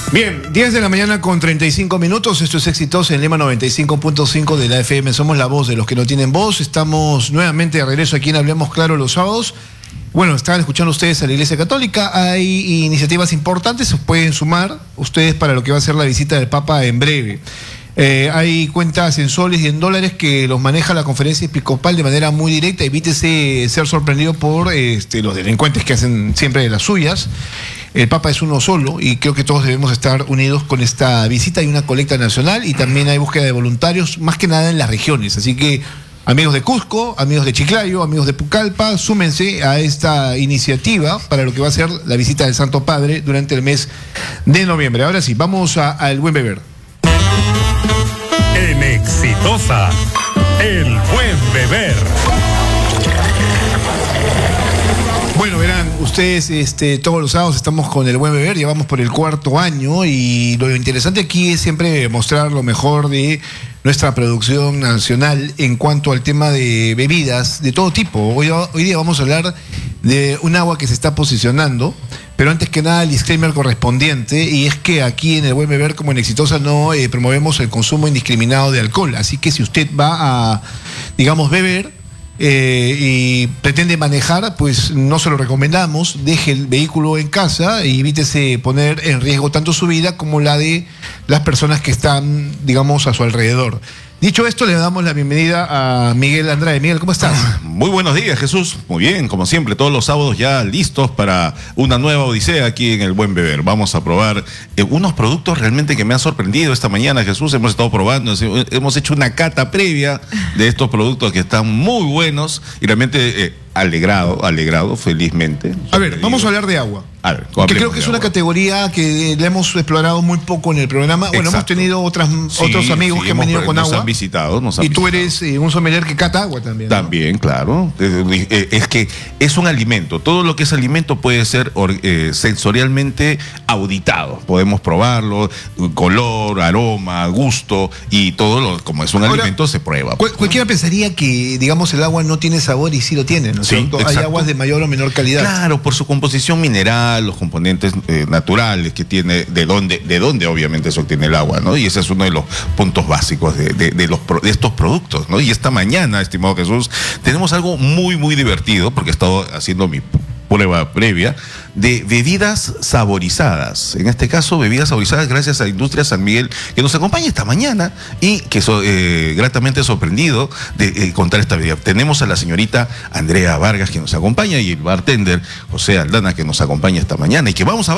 Bien, 10 de la mañana con 35 minutos. Esto es Éxitos en Lema 95.5 de la FM. Somos la voz de los que no tienen voz. Estamos nuevamente de regreso aquí en Hablemos Claro los sábados. Bueno, estaban escuchando ustedes a la Iglesia Católica. Hay iniciativas importantes, se pueden sumar ustedes para lo que va a ser la visita del Papa en breve. Hay cuentas en soles y en dólares que los maneja la Conferencia Episcopal de manera muy directa. Evítese ser sorprendido por los delincuentes que hacen siempre de las suyas. El Papa es uno solo y creo que todos debemos estar unidos con esta visita. Hay una colecta nacional y también hay búsqueda de voluntarios, más que nada en las regiones. Así que, amigos de Cusco, amigos de Chiclayo, amigos de Pucallpa, súmense a esta iniciativa para lo que va a ser la visita del Santo Padre durante el mes de noviembre. Ahora sí, vamos al buen beber. En Exitosa, el buen beber. Bueno, verán, ustedes todos los sábados estamos con el buen beber, ya vamos por el 4º año y lo interesante aquí es siempre mostrar lo mejor de nuestra producción nacional en cuanto al tema de bebidas de todo tipo. Hoy día vamos a hablar de un agua que se está posicionando, pero antes que nada el disclaimer correspondiente, y es que aquí en el buen beber como en Exitosa no promovemos el consumo indiscriminado de alcohol, así que si usted va a, digamos, beber y pretende manejar, pues no se lo recomendamos. Deje el vehículo en casa y evítese poner en riesgo tanto su vida como la de las personas que están, digamos, a su alrededor. Dicho esto, le damos la bienvenida a Miguel Andrade. Miguel, ¿cómo estás? Muy buenos días, Jesús. Muy bien, como siempre, todos los sábados ya listos para una nueva odisea aquí en el Buen Beber. Vamos a probar unos productos realmente que me han sorprendido esta mañana, Jesús. Hemos estado probando, hemos hecho una cata previa de estos productos que están muy buenos y realmente alegrado, felizmente. A ver, vamos a hablar de agua. A ver, que creo que es una categoría que la hemos explorado muy poco en el programa. Bueno, exacto. Hemos tenido otros amigos que han venido con agua. Nos han visitado. Y tú eres un sommelier que cata agua también, ¿no? También, claro. Es que es un alimento. Todo lo que es alimento puede ser sensorialmente auditado. Podemos probarlo, color, aroma, gusto y todo como es un alimento se prueba. Cualquiera pensaría que, digamos, el agua no tiene sabor y sí lo tiene, ¿no? Sí, hay aguas de mayor o menor calidad. Claro, por su composición mineral, los componentes naturales que tiene, de dónde obviamente se obtiene el agua, ¿no? Y ese es uno de los puntos básicos de estos productos, ¿no? Y esta mañana, estimado Jesús, tenemos algo muy, muy divertido, porque he estado haciendo mi prueba previa de bebidas saborizadas. En este caso, bebidas saborizadas gracias a Industria San Miguel, que nos acompaña esta mañana y que gratamente sorprendido de contar esta bebida. Tenemos a la señorita Andrea Vargas que nos acompaña y el bartender José Aldana que nos acompaña esta mañana y que vamos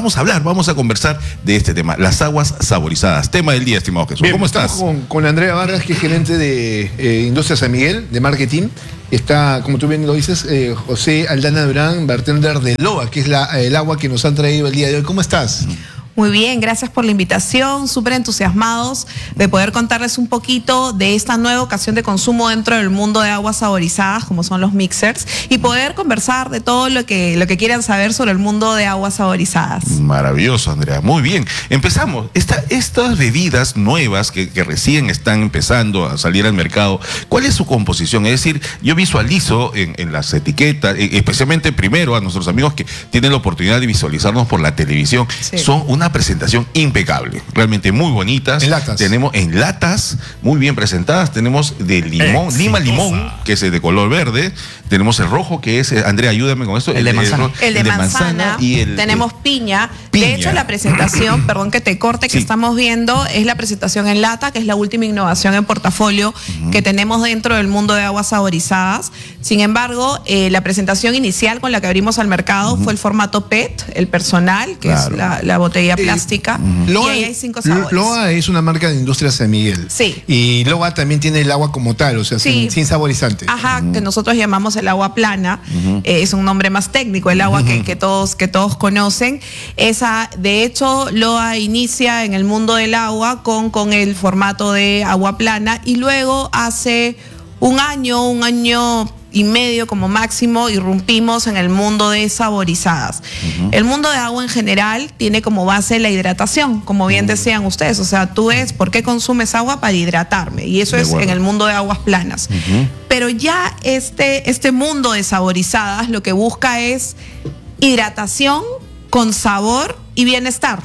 a conversar de este tema, las aguas saborizadas. Tema del día, estimado Jesús. Bien, ¿Cómo estás? Con Andrea Vargas, que es gerente de Industria San Miguel, de marketing. Está, como tú bien lo dices, José Aldana Durán, bartender de Loa, que es el agua que nos han traído el día de hoy. ¿Cómo estás? Muy bien, gracias por la invitación, súper entusiasmados de poder contarles un poquito de esta nueva ocasión de consumo dentro del mundo de aguas saborizadas, como son los mixers, y poder conversar de todo lo que quieran saber sobre el mundo de aguas saborizadas. Maravilloso, Andrea. Muy bien. Empezamos. Estas bebidas nuevas que recién están empezando a salir al mercado, ¿cuál es su composición? Es decir, yo visualizo en las etiquetas, especialmente primero a nuestros amigos que tienen la oportunidad de visualizarnos por la televisión, sí. Son una presentación impecable, realmente muy bonitas. En latas. Tenemos en latas, muy bien presentadas. Tenemos de limón, lima limón, que es de color verde. Tenemos el rojo, que es, Andrea, ayúdame con esto. El de manzana. Y tenemos piña. De hecho, la presentación, perdón que te corte, que estamos viendo, es la presentación en lata, que es la última innovación en portafolio que tenemos dentro del mundo de aguas saborizadas. Sin embargo, la presentación inicial con la que abrimos al mercado fue el formato PET, el personal, que es la botella plástica. Loa, y ahí hay 5 sabores. Loa es una marca de Industria San Miguel. Sí. Y Loa también tiene el agua como tal, o sea, sin saborizante. Ajá, que nosotros llamamos el agua plana. Es un nombre más técnico, el agua que todos conocen. De hecho, Loa inicia en el mundo del agua con el formato de agua plana y luego hace un año y medio como máximo irrumpimos en el mundo de saborizadas. El mundo de agua en general tiene como base la hidratación, como bien decían ustedes. O sea, tú ves por qué consumes agua para hidratarme, y eso es en el mundo de aguas planas. Pero ya este mundo de saborizadas lo que busca es hidratación con sabor y bienestar.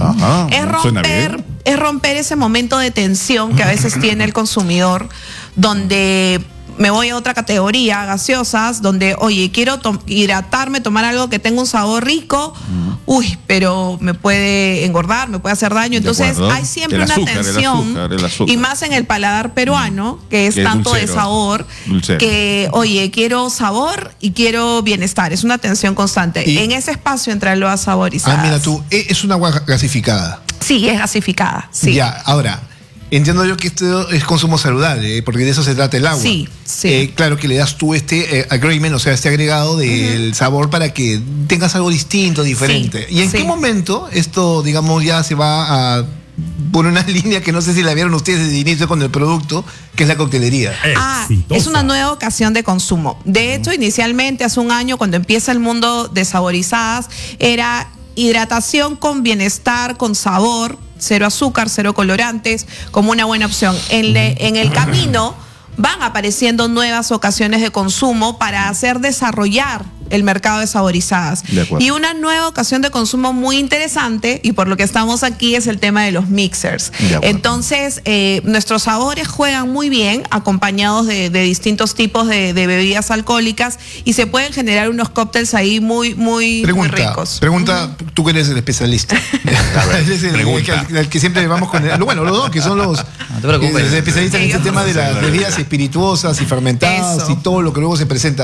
Ajá, suena bien. Es romper ese momento de tensión que a veces tiene el consumidor, donde me voy a otra categoría, gaseosas, donde, oye, quiero hidratarme, tomar algo que tenga un sabor rico, pero me puede engordar, me puede hacer daño. Entonces hay siempre El una azúcar, tensión, el azúcar. y más en el paladar peruano, que es Que es tanto de dulcero, sabor, dulcero. que, oye, quiero sabor y quiero bienestar. Es una tensión constante. Y- en ese espacio entre loas saborizadas. Ah, mira tú, es una agua gasificada. Sí, es gasificada. Sí. Ya, ahora, entiendo yo que esto es consumo saludable, porque de eso se trata el agua. Sí, sí. Claro que le das tú este agreement, o sea, este agregado del sabor para que tengas algo distinto, diferente. Sí, ¿Y en sí. qué momento esto, digamos, ya se va a por una línea que no sé si la vieron ustedes desde el inicio con el producto, que es la coctelería? Es una nueva ocasión de consumo. De hecho, inicialmente, hace un año, cuando empieza el mundo de saborizadas, era hidratación con bienestar, con sabor, cero azúcar, cero colorantes, como una buena opción. En el camino van apareciendo nuevas ocasiones de consumo para hacer desarrollar el mercado de saborizadas. De acuerdo. Y una nueva ocasión de consumo muy interesante, y por lo que estamos aquí, es el tema de los mixers. De acuerdo. Entonces, nuestros sabores juegan muy bien, acompañados de distintos tipos de bebidas alcohólicas, y se pueden generar unos cócteles ahí muy ricos. Pregunta, tú que eres el especialista. Es el, pregunta. el que siempre vamos con bueno, los dos que son los te preocupes. especialistas en este Ellos tema de las no sé, bebidas espirituosas y fermentadas Eso. y todo lo que luego se presenta.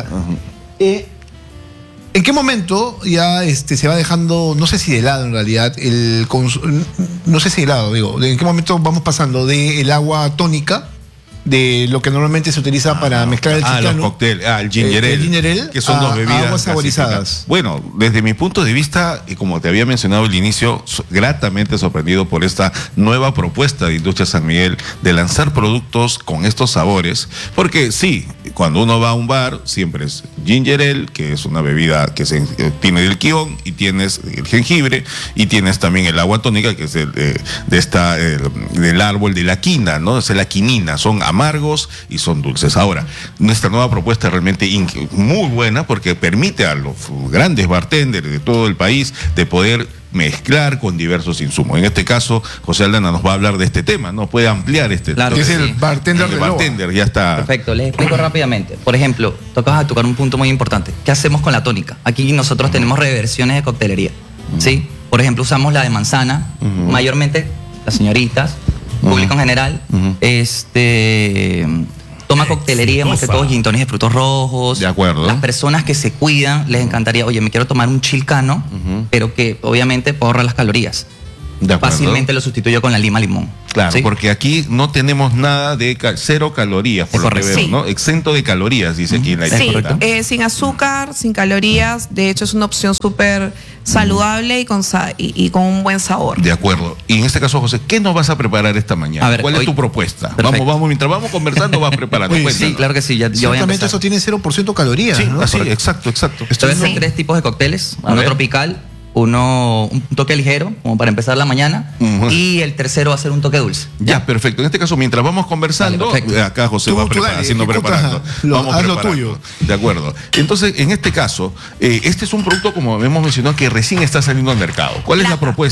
¿En qué momento ya se va dejando, no sé si de lado en realidad, no sé si de lado, digo, en qué momento vamos pasando del agua tónica, de lo que normalmente se utiliza para mezclar el los chicano, cócteles, el ginger ale, el ginger ale, que son dos bebidas aguas saborizadas? gasificadas. Bueno, desde mi punto de vista, y como te había mencionado al inicio, gratamente sorprendido por esta nueva propuesta de Industria San Miguel de lanzar productos con estos sabores, porque sí, cuando uno va a un bar, siempre es ginger ale, que es una bebida que se tiene del kion, y tienes el jengibre, y tienes también el agua tónica, que es del árbol de la quina, ¿no? Es la quinina, son amargos y son dulces. Ahora, nuestra nueva propuesta es realmente muy buena, porque permite a los grandes bartenders de todo el país de poder mezclar con diversos insumos. En este caso, José Aldana nos va a hablar de este tema, ¿no? Puede ampliar este Claro Que que es sí. el bartender el de Loa. bartender, ya está. Perfecto, les explico rápidamente. Por ejemplo, tocas a tocar un punto muy importante. ¿Qué hacemos con la tónica? Aquí nosotros tenemos reversiones de coctelería, ¿sí? Por ejemplo, usamos la de manzana, mayormente las señoritas, público en general, toma coctelería, más que todo gin tonics de frutos rojos. De acuerdo. Las personas que se cuidan, les encantaría, oye, me quiero tomar un chilcano, pero que obviamente ahorra las calorías. De acuerdo. Fácilmente lo sustituyo con la lima limón. Claro, ¿sí? porque aquí no tenemos nada de cero calorías, por Es lo que correcto. veo, ¿no? Exento de calorías, dice aquí en la Sí, etiqueta. sin azúcar, sin calorías. De hecho, es una opción súper saludable y con un buen sabor. De acuerdo. Y en este caso, José, ¿qué nos vas a preparar esta mañana? A ver, ¿Cuál es hoy- tu propuesta? Perfecto. Vamos, mientras vamos conversando, vas preparando. Oye, Cuéntanos. Sí, claro que sí, ya voy a Ciertamente empezar. eso tiene 0% calorías, Sí, ¿no? así, Correcto. exacto. Te voy a hacer Sí. 3 tipos de cócteles. A Uno ver. tropical, uno un toque ligero, como para empezar la mañana, Ujú. y el tercero va a ser un toque dulce. Ya, perfecto. En este caso, mientras vamos conversando, Vale, perfecto. acá José Tú va dale, ejecuta, preparando. Vamos haz lo preparando. tuyo. De acuerdo. Entonces, en este caso, este es un producto, como hemos mencionado, que recién está saliendo al mercado. ¿Cuál es la Plata. propuesta?